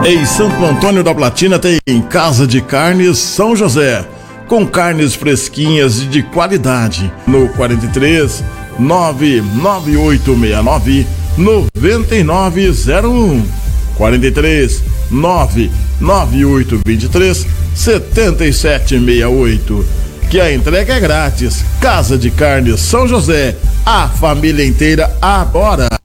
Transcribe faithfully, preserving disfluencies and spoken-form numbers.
Em Santo Antônio da Platina tem Casa de Carnes São José, com carnes fresquinhas e de qualidade. No quarenta e três, nove nove oito seis nove, nove nove zero um. quarenta e três, nove nove oito dois três, sete sete seis oito. Que a entrega é grátis. Casa de Carnes São José, a família inteira adora.